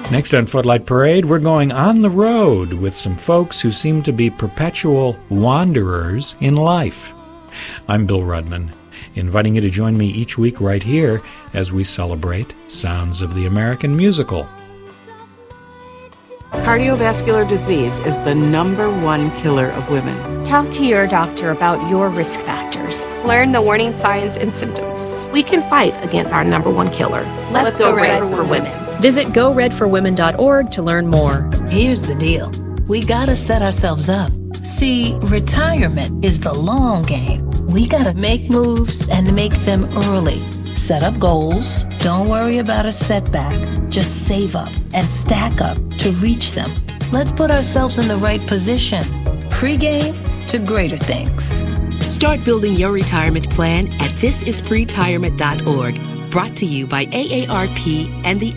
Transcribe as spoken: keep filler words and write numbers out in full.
Next on Footlight Parade, we're going on the road with some folks who seem to be perpetual wanderers in life. I'm Bill Rudman, inviting you to join me each week right here as we celebrate Sounds of the American Musical. Cardiovascular disease is the number one killer of women. Talk to your doctor about your risk factors. Learn the warning signs and symptoms. We can fight against our number one killer. Let's, Let's go, go red, red for women. Visit go red for women dot org to learn more. Here's the deal. We gotta set ourselves up. See, retirement is the long game. We gotta make moves and make them early. Set up goals. Don't worry about a setback. Just save up and stack up to reach them. Let's put ourselves in the right position. Pre-game to greater things. Start building your retirement plan at this is pretirement dot org. Brought to you by A A R P and the